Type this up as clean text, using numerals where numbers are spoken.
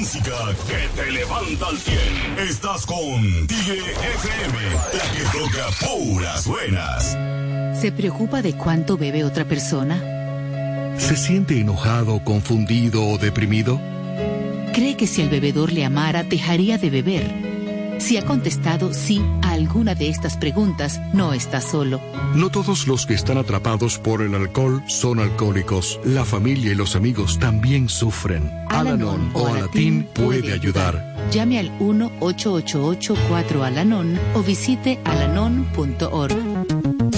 música que te levanta al 100. Estás con Tigre FM, la que toca puras buenas. ¿Se preocupa de cuánto bebe otra persona? ¿Se siente enojado, confundido o deprimido? ¿Cree que si el bebedor le amara, dejaría de beber? Si ha contestado sí a alguna de estas preguntas, no está solo. No todos los que están atrapados por el alcohol son alcohólicos. La familia y los amigos también sufren. Al-Anon o Alatín puede ayudar. Llame al 1-888-4-Al-Anon o visite alanon.org.